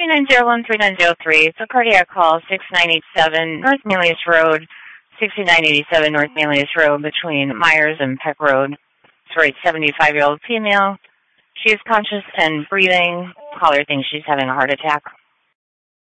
3901-3903. It's a cardiac call, 6987 North Manlius Road, 6987 North Manlius Road between Myers and Peck Road. It's for a 75-year-old female. She is conscious and breathing. Caller thinks she's having a heart attack.